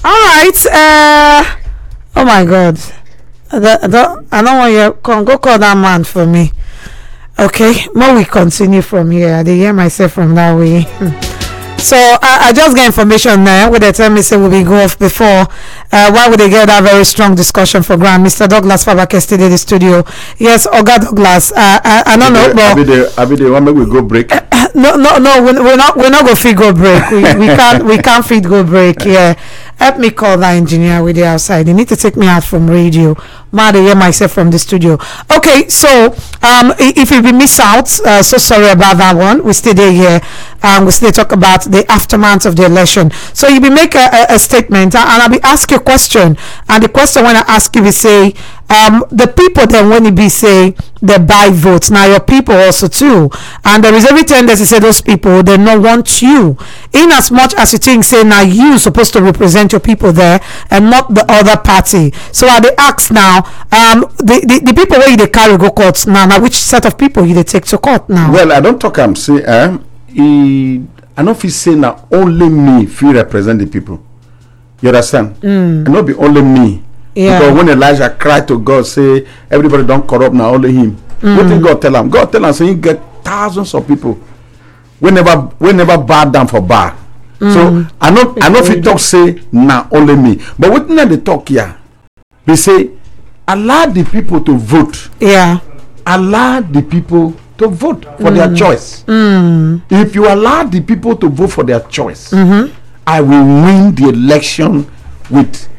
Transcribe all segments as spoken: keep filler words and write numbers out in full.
right. Uh, oh my God. I don't, I don't, I don't want you. Come, go call that man for me. Okay. More we continue from here. I did hear myself from that way. So I, I just get information now where they tell me say we'll be go off before. Uh, why would they get that very strong discussion for Grant? Mister Douglas Fabake stayed in the studio. Yes, Oga Douglas. Uh, I, I don't know, but I be the I be the one make we go break. no, no, no. We're, we're not. We're not go feed go break. We, we can't. We can't feed go break. Yeah. Help me call that engineer with the outside. They need to take me out from radio. Mad hear myself from the studio. Okay, so um, if you be miss out, uh, so sorry about that one. We stay there here. Um, we still talk about the aftermath of the election. So you be make a, a, a statement, and I'll be ask you a question. And the question when I ask you, we say, um, the people then when you be say they buy votes. Now your people also too, and there is every tendency say those people they not want you. In as much as you think say now you supposed to represent your people there and not the other party. So I they ask now, um, the, the the people where they carry go court now. Now which set of people you they take to court now? Well, I don't talk. I'm say, um, he, I don't feel say now only me feel represent the people. You understand? Mm. And not be only me. Yeah. Because when Elijah cried to God, say everybody don't corrupt now, only him. Mm. What did God tell him? God tell him, say you get thousands of people. We never, we never bow down for bar. Mm. So I know, I know if you talk say now only me. But what now they talk here? They say allow the people to vote. Yeah. Allow the people to vote for mm. their choice. Mm. If you allow the people to vote for their choice, mm-hmm. I will win the election with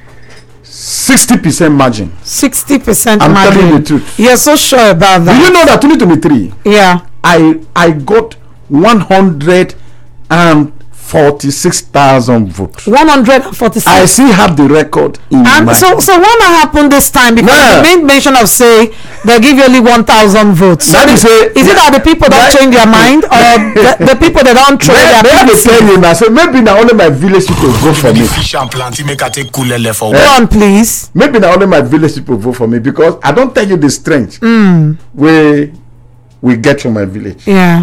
sixty percent margin. Sixty percent I'm margin. telling you the truth. You're so sure about that. Do you know that twenty twenty-three? Yeah. I I got one hundred and forty-six thousand votes. One hundred and forty-six. I still have the record in and my so so what happened this time? Because nah. the main mention of say they give you only one thousand votes. So that is, say, is it that the people don't change their mind, or the, the people that don't throw their they tell you now? So maybe now only my village people vote for me. Fish and plenty make I take cool for. Go on, please. Maybe now only my village people vote for me because I don't tell you the strength mm. where we get from my village. Yeah.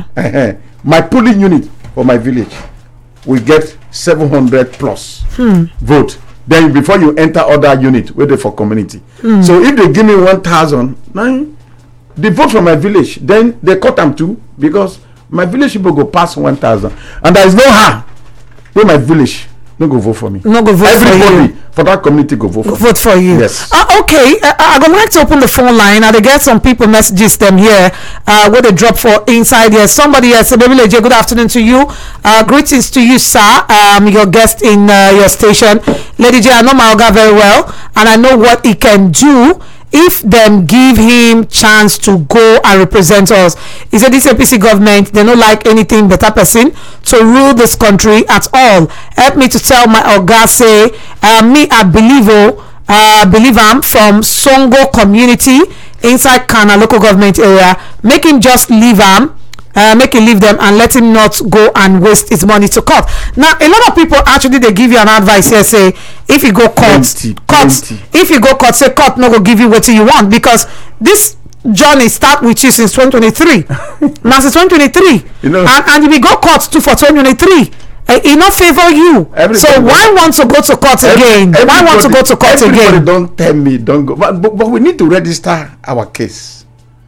My polling unit for my village, we get seven hundred plus hmm. vote. Then before you enter other unit, wait for community. Hmm. So if they give me one thousand, nine, the vote from my village, then they cut them too because my village people go past one thousand, and there is no harm where my village no go vote for me. No go vote Everybody for you. For that community go vote for go me. Vote for you. Yes. Uh, okay. Uh, I would like to open the phone line. And they get some people messages them here. Uh, where they drop for inside here. Somebody here said, "Baby Leje, good afternoon to you. Uh, greetings to you, sir. Um, your guest in uh, your station, Lady J. I know my Oga very well, and I know what he can do if them give him chance to go and represent us." He said this A P C government, they don't like anything better person to rule this country at all. Help me to tell my Oga say, uh, me I believe oh, uh, believe I'm from Songo community inside Kana local government area. Make him just leave him. Uh, make him leave them and let him not go and waste his money to court. Now, a lot of people actually they give you an advice here. Say if you go court, plenty, court. plenty. If you go court, say court no go give you what you want because this journey start with you since twenty twenty-three. Now since twenty twenty-three, you know, and and if you go court too for twenty twenty-three. Uh, it not favor you. Everybody so why want to go to court again? Why want to go to court everybody again? Don't tell me don't go, but, but but we need to register our case.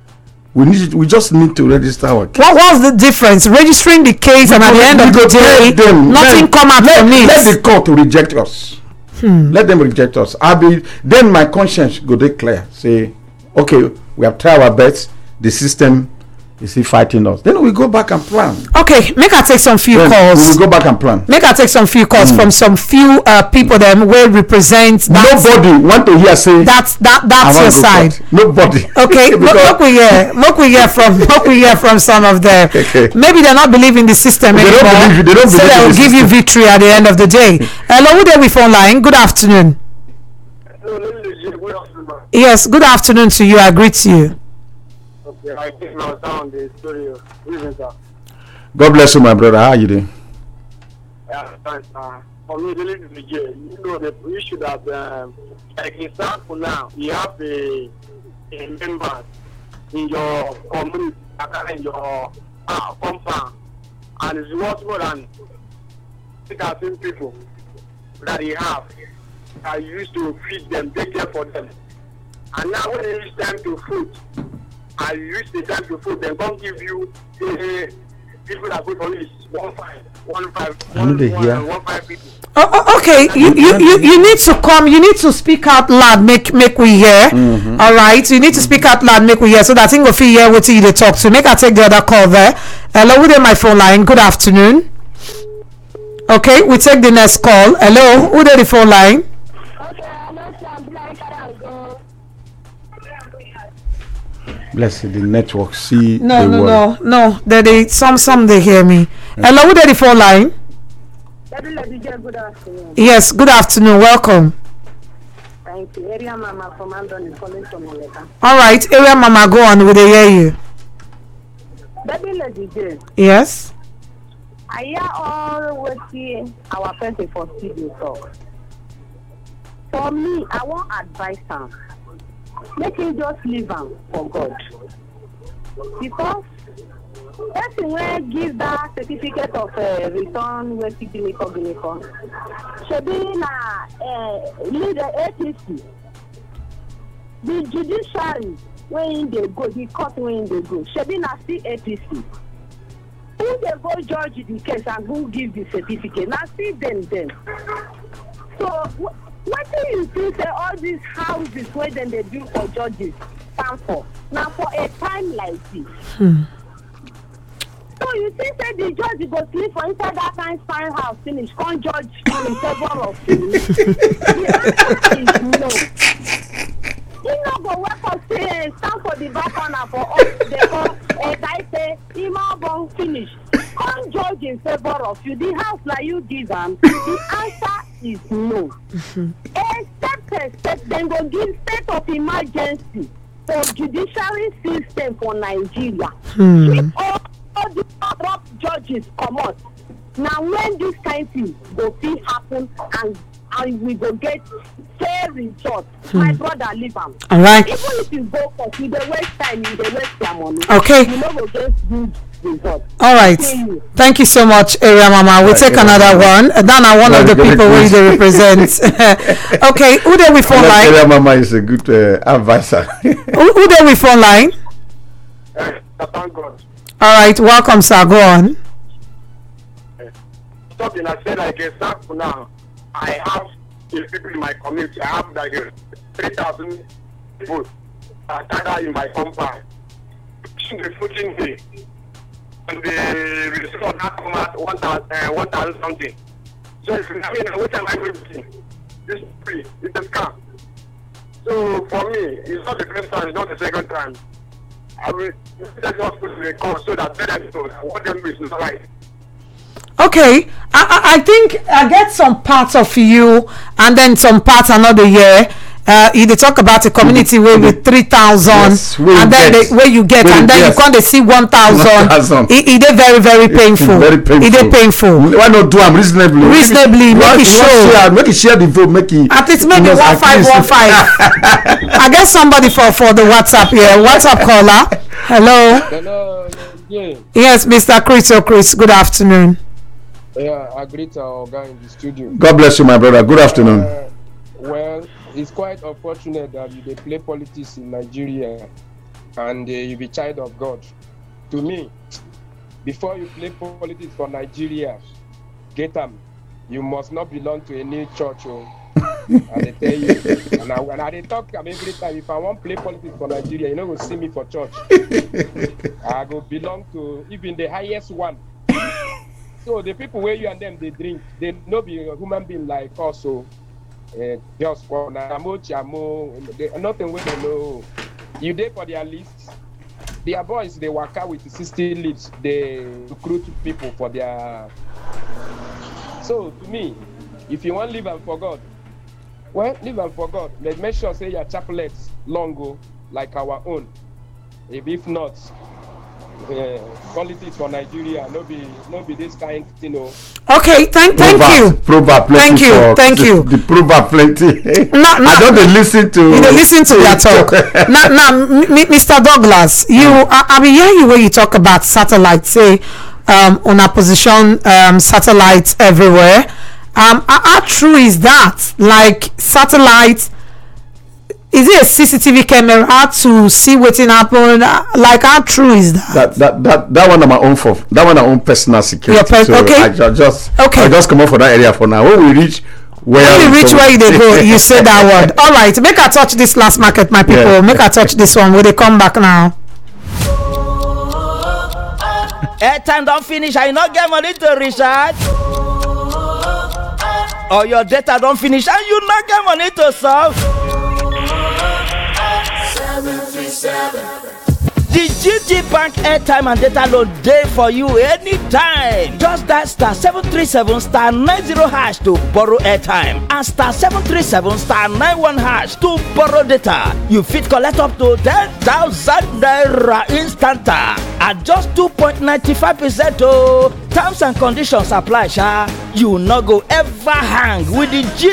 We need. We just need to register our case. What was the difference? Registering the case, we and at the end of the day, them. nothing let, come out let, from it. Let the court reject us. Hmm. Let them reject us. I'll be then. My conscience go declare. Say, okay, we have tried our best. The system is he fighting us. Then we go back and plan. Okay, make I take some few then calls. We will go back and plan. Make I take some few calls mm. from some few uh, people them will represent. Nobody want to hear say that's that that's your side. Court. Nobody. Okay, look we hear, look we hear from, look we hear from some of them. Okay. Maybe they're not believing the system they anymore. Don't believe, they don't so believe they will the give system. you victory at the end of the day. Hello, who there we phone line? Good afternoon. Yes, good afternoon to you. I greet you. Okay, I think now sound the studio. God bless you, my brother. How are you doing? Yeah, thanks. Uh, for me, the you know the issue that, um, like in example now, you have a, a member in your community, in your uh, compound, and it's worth more than sixteen people that you have. I used to feed them, take care for them. And now when it is time to food, I use the time to food, then don't give you the people that go for it one five, one five, one, one, one five people. Oh, oh, okay, you, you, you, you need to come, you need to speak out loud, make make we hear. Mm-hmm. All right, you need to speak out loud, make we hear, so that thing go feel hear what you they talk to. Make I take the other call there. Hello, who dey my phone line? Good afternoon. Okay, we take the next call. Hello, who dey the phone line? Bless the network. See no, the no, word. no, no. They, they, some, some they hear me. Mm-hmm. Hello, who dey the phone line? Good afternoon. Yes, good afternoon. Welcome. Thank you. Area Mama from Andon is calling from Oleka. All right, Area Mama, go on. Will they hear you? Baby Lady J. Yes. I hear all what see our person for studio talk. For me, I want advice him. Make him just leave him for God. Because person wey give that certificate of uh, return wey fit give me cognition shebi na uh, lead A P C the judiciary wey im dey go the court wey im dey go shebi na still A P C who dey go judge the case and who give the certificate na still dem dem so wetin you think say all these houses wey dem dey build for judges stand for na for a time like this. Hmm. So you think that the judge go sleep for inside that kind fine house finish, can't judge in favor of you? The answer is no. He no go work for say stand for the back corner for us. They go a guy say he ma go finish. Can't judge in favor of you. The house like you give them. The answer is no. Except except then go give state of emergency for judiciary system for Nigeria. Hmm. All the corrupt judges come out. Now when this kind of thing go fit happen and and we go get fair results, hmm. my brother leave am. All right. Even if you go for you dey waste time, you dey waste your money. Okay. You no go get good results. All right. You. Thank you so much, Area Mama. We'll right, take another Mama. one. Dan are one right, of the people who they represent. Okay, who there we phone line? Area Mama is a good uh, advisor. who, who there we phone line? Uh, thank God. All right, welcome, sir. Go on. Something I said like a sample now. I have people in my community. I have like three thousand people that in my compound. The footing day. And the result that come out one thousand, uh, one thousand something. So if you I mean, what am I going to see? This is free. It's a scam. So for me, it's not the first time. It's not the second time. I will just put the call so that better people what them is not right. Okay, I, I I think I get some parts of you and then some parts another year. Uh, you they talk about a community mm-hmm. where with three thousand yes, and then they, where you get where and then yes. you can't see one thousand. It is very very painful. Very painful. It is painful. Why not do them reasonably? Reasonably, make, make it show. Share, make it share the vote. Make it. At least maybe one five one five. I get somebody for for the WhatsApp here. WhatsApp caller. Hello. Hello. Yeah. Yes, Mister Chris. Oh, Chris. Good afternoon. Yeah, I greet our guy in the studio. God bless you, my brother. Good afternoon. Uh, well, it's quite unfortunate that you they play politics in Nigeria and uh, you be child of God. To me, before you play politics for Nigeria, get them. You must not belong to any church. Oh. And they tell you, and I, when I they talk them every time, if I want to play politics for Nigeria, you know, go see me for church. I go belong to even the highest one. So the people where you and them they drink, they no be a human being like us. So uh, just for nothing where they know. You there for their list. Their boys they work out with sixty leads. They recruit people for their. So to me, if you want to live and for God, well, live and for God. Let's make sure say your chaplets long go like our own. If if not. Uh, politics for Nigeria, no be no be this kind, you know. Okay, thank thank proverb, you. Proverb plenty thank you, for, thank the, you. The proverb plenty. No, no, I don't no, listen to. You don't listen to their talk. Now, now, Mister Douglas, you, mm. I, I mean, hear you when you talk about satellites. Say, um, on a position, um, satellites everywhere. Um, how, how true is that? Like satellite, is it a C C T V camera to see what's happen? Like how true is that? That that that that one on my own for that one on my own personal security. Per- so okay. I ju- just Okay. I just come up for that area for now. When we reach where When you reach where you dey go, you say that word. All right, make I touch this last market, my people. Yeah. Make I touch this one. Will they come back now? Airtime don finish and you no get money to recharge, or your data don finish and you no get money to solve. The G T Bank airtime and data load dey for you anytime. Just dial star seven three seven star nine zero hash to borrow airtime and star seven three seven star nine one hash to borrow data. You fit collect up to ten thousand naira instanta at just two point nine five percent oh. Terms and conditions apply, sha. You no go ever hang with the G